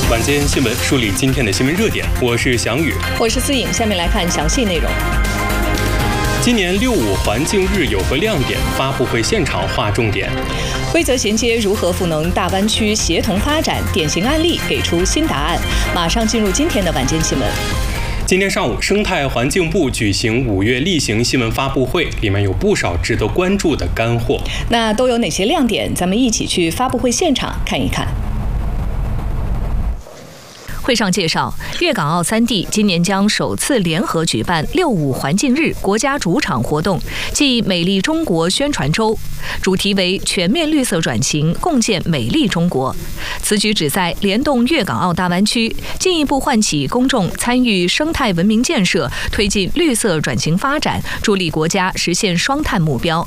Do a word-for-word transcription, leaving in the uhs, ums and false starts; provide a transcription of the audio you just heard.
晚间新闻梳理今天的新闻热点，我是翔宇， 我是思颖。下面来看详细内容。 今年六五环境日有何亮点？发布会现场划重点。 规则衔接如何赋能大湾区协同发展？典型案例给出新答案。马上进入今天的晚间新闻。 今天上午，生态环境部举行五月例行新闻发布会，里面有不少值得关注的干货。 那都有哪些亮点？咱们一起去发布会现场看一看。会上介绍，粤港澳三地今年将首次联合举办六五环境日国家主场活动，即美丽中国宣传周，主题为全面绿色转型，共建美丽中国。此举旨在联动粤港澳大湾区，进一步唤起公众参与生态文明建设，推进绿色转型发展，助力国家实现双碳目标。